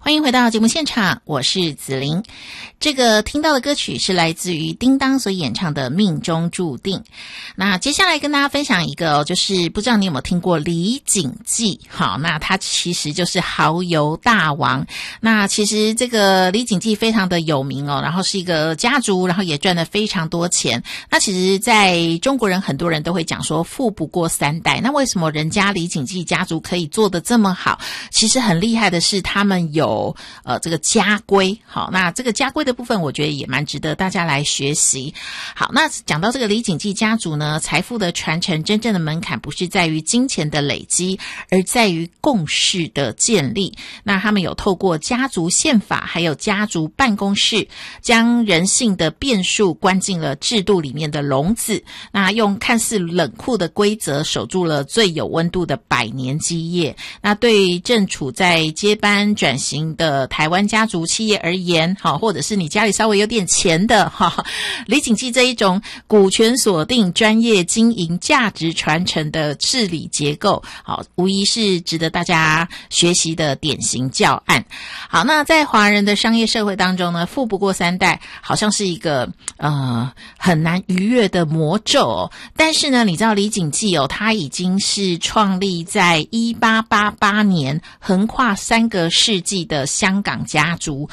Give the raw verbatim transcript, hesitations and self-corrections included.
欢迎回到节目现场，我是子琳。这个听到的歌曲是来自于叮当所演唱的《命中注定》。那接下来跟大家分享一个、哦、就是不知道你有没有听过李锦记。好，那他其实就是蚝油大王。那其实这个李锦记非常的有名哦，然后是一个家族，然后也赚了非常多钱。那其实在中国人很多人都会讲说富不过三代，那为什么人家李锦记家族可以做得这么好？其实很厉害的是他们有呃，这个家规。好，那这个家规的部分我觉得也蛮值得大家来学习。好，那讲到这个李锦记家族呢，财富的传承真正的门槛不是在于金钱的累积，而在于共识的建立。那他们有透过家族宪法还有家族办公室，将人性的变数关进了制度里面的笼子，那用看似冷酷的规则守住了最有温度的百年基业。那对正处在接班转型的台湾家族企业而言，好，或者是你家里稍微有点钱的哈，李锦记这一种股权锁定、专业经营、价值传承的治理结构，好，无疑是值得大家学习的典型教案。好，那在华人的商业社会当中呢，富不过三代好像是一个呃很难逾越的魔咒哦。但是呢，你知道李锦记哦，它已经是创立在一八八八年，横跨三个世纪的香港家族，